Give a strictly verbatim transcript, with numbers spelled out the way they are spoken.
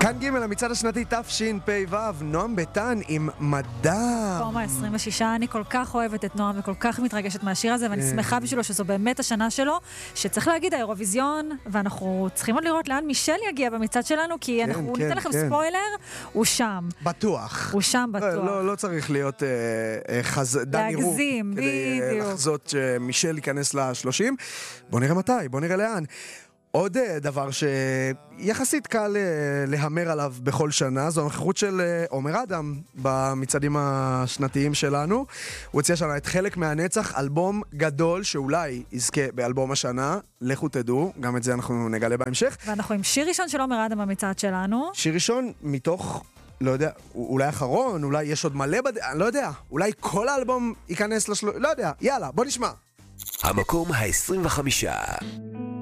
כאן ג' המצעד השנתי תשפ"ו, נועם ביטן עם מדע. פורמה עשרים ושש, אני כל כך אוהבת את נועם וכל כך מתרגשת מהשיר הזה, ואני שמחה בשבילו שזו באמת השנה שלו, שצריך להגיד האירוויזיון, ואנחנו צריכים עוד לראות לאן מישל יגיע במצעד שלנו, כי אנחנו ניתן לכם ספוילר, הוא שם. בטוח. הוא שם בטוח. לא, לא צריך להיות דני רוב. להגזים, בדיוק. כדי לחזות שמישל ייכנס ל-שלושים. בוא נראה מתי, בוא נראה לאן. עוד דבר שיחסית קל להמר עליו בכל שנה, זו הנוכחות של עומר אדם במצעדים השנתיים שלנו. הוא הציע שנה את חלק מהנצח, אלבום גדול שאולי יזכה באלבום השנה. לכו תדעו, גם את זה אנחנו נגלה בהמשך. ואנחנו עם שיר ראשון של עומר אדם במצעד שלנו. שיר ראשון מתוך, לא יודע, אולי אחרון, אולי יש עוד מלא בד... אני לא יודע, אולי כל האלבום ייכנס לשלו... לא יודע, יאללה, בוא נשמע. המקום ה-עשרים וחמש.